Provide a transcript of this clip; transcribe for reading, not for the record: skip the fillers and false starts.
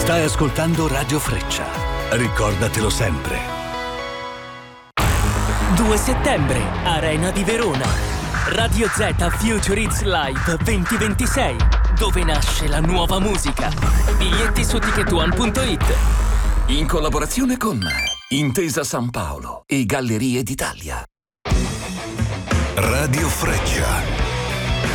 Stai ascoltando Radio Freccia. Ricordatelo sempre. 2 settembre, Arena di Verona. Radio Z Future Hits Live 2026, dove nasce la nuova musica. Biglietti su ticketone.it. In collaborazione con Intesa San Paolo e Gallerie d'Italia. Radio Freccia.